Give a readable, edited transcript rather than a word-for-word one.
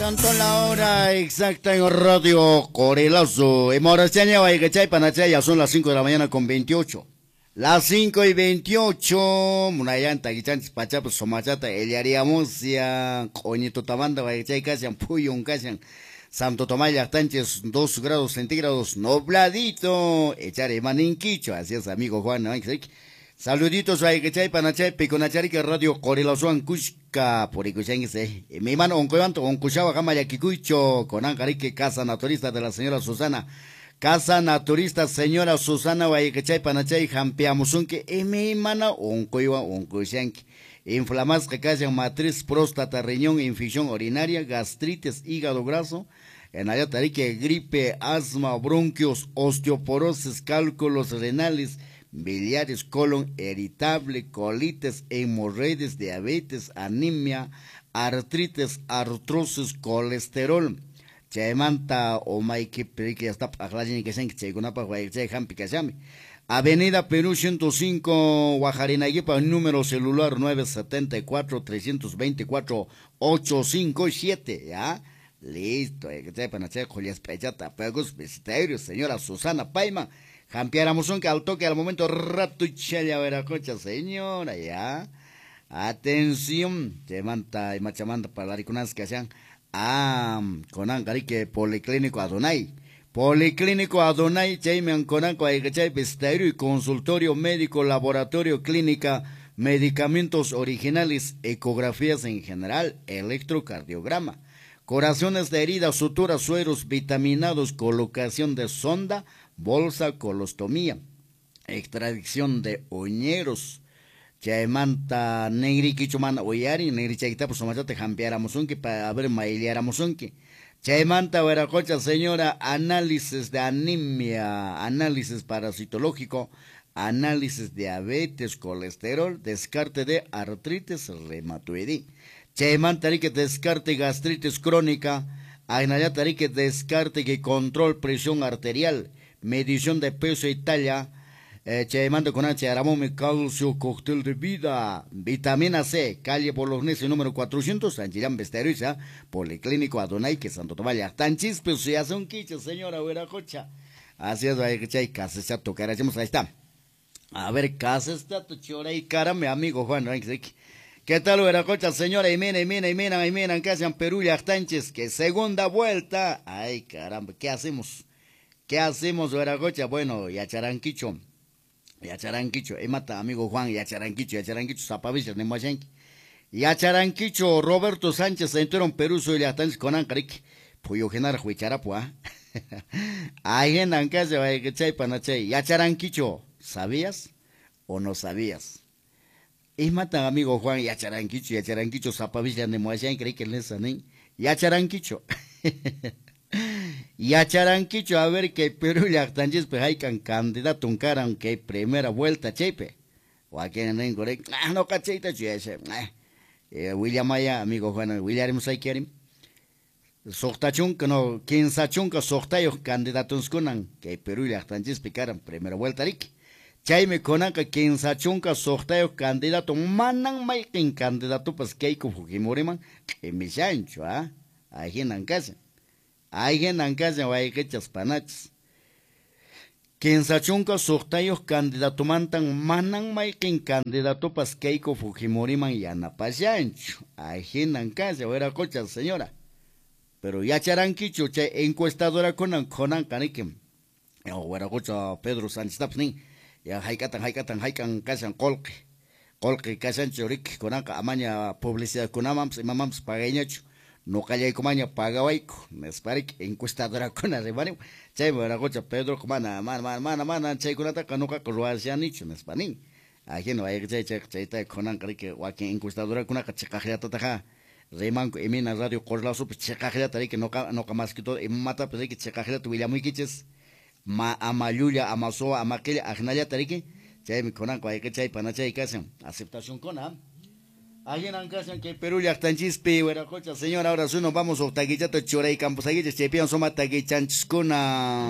Tanto la hora exacta en Radio Corelazo. En Morachaña, Guayachay, Panachaya, son las 5 de la mañana con 28. Las 5:28, Munayanta, Guichantes, Pachapos, Somachata, Eliaríamos, ya, Coñito Tabanda, Guayachay, Casian, Puyun, Casian, Santo Tomás, Tanches, 2 grados centígrados, nubladito, echaré maninquicho, así es, amigo Juan, ¿no? Saluditos, Guayachay, Panachay, Piconachari, que Radio Corelazo, Ancushka, por Icushense, mi mano, Oncoyanto, Oncushaba, Gamaya, Kikuicho, con Ancarique, Casa Naturista de la señora Susana. Casa Naturista, señora Susana, Guayachay, Panachay, Jampiamusunque, mi mana, Oncoiwa, Oncuchenque. Inflamas que casan matriz, próstata, riñón, infección urinaria, gastritis, hígado graso, en Ayatarique, gripe, asma, bronquios, osteoporosis, cálculos renales, biliares, colon irritable, colitis, hemorroides, diabetes, anemia, artritis, artrosis, colesterol. Chaymanta o Maike Perique hasta Aglajin que se Chaygunapa Guayachay Hampi Kashami. Avenida Perú 105, Guajarinaguipa, número celular 974-324-857, ¿ya? Listo, que sepan hacer joyas pechata, pegos visterios, señora Susana Paima. Jampiáramos un que al toque al momento rato y chaya veracocha, señora, ¿ya? Atención, Chaymanta y Machamanta para la ricunas que sean. Conan Carique Policlínico Adonai. Policlínico Adonai, Chayman Conan Guayachay, Vesterio y consultorio médico, laboratorio, clínica, medicamentos originales, ecografías en general, electrocardiograma, corazones de heridas, suturas, sueros, vitaminados, colocación de sonda, bolsa, colostomía, extracción de uñeros. Chaymanta negri kichuman oyari negri chaita por somachate jampiaramosunki para ver mailiaramosunki. Chaymanta veracocha señora análisis de anemia, análisis parasitológico, análisis de diabetes, colesterol, descarte de artritis reumatoide. Chaymanta rique descarte gastritis crónica, ainayata rique descarte que control presión arterial, medición de peso y talla. Chaymanta con H, Aramome, calcio, cóctel de vida, vitamina C, calle Bolognese número 400, San Girán Besteruiza, Policlínico Adonai, que Santo Tomás, tan chispes, se hace un quiche, señora Veracocha. Así es, Guayachay, casa está tocar, ahí está. A ver, casa está tu chora y cara, mi amigo Juan, ¿qué tal, Veracocha, señora? Y miren, que hacen Perú y Actanches, que segunda vuelta. Ay, caramba, ¿qué hacemos? ¿Qué hacemos, Veracocha? Bueno, y a Charanquicho. Yacharanquicho, mata amigo Juan, Yacharanquicho, Zapavillas, Nemoyanqui. Yacharanquicho, Roberto Sánchez, entró en Perú, soy Yatanz con Ancaric, Puyo Genar, Huicharapua. Ahí en Ancasa, Guayachay, Panachay, Yacharanquicho, ¿sabías o no sabías? Mata amigo Juan, Yacharanquicho, Zapavillas, Nemoyanqui, que les sanen, Yacharanquicho. Y a Charanquicho, a ver que Perú y Actanches pues hay candidato un cara aunque primera vuelta chepe. O aquí en el correcto, no cacheita chese. William Maya, amigo Juan, William Saikiarim. Sochtachunca, no, quien sachunca, sochtayos candidatos conan, que Perú y Actanches picaran primera vuelta rique. Chaime conanca, quien sachunca, sochtayos candidato, manan maikin candidato pues Keiko Fujimori, que mi chancho, ahí en Ancasa. Alguien ancasa Guayacachas Panachas. Quien sachunca sortayos candidato mantan manan maikin candidato pas Keiko Fujimori man yana pasancho. Alguien ancasa Veracocha señora. Pero ya charanquicho che encuestadora conan canikim. Veracocha Pedro Sánchez Tapsnin. Ya haikan casan colque. Colque casan chorik conanca amaña publicidad conamams y mamams pagañacho. No calla comaña paga waico, Nesparik, encuestadora con arribario, Chay Veracocha Pedro Comana, mana, Chay Conata, Canoca, Coloasia Nicho, Nespanin. Aquí no hay Chay Conan Carique, Joaquín, encuestadora con una cachacajea tataja, Reman, Emina Radio Corlazo, Checajea Tarique, no más que todo, y mata, pero que Checajea tuviera muy quiches, Amayuya, Amasoa, Amaquilla, Agnaya Tarique, Chay Conan, Chay Panachay Casan, aceptación Conan. Ahí en Ancasa, que Perú ya están chispe, Veracocha, señor, ahora sí nos vamos a Taguillato, Choray, Campos, Aguillas, Chepian, Soma, Taguichanchcona.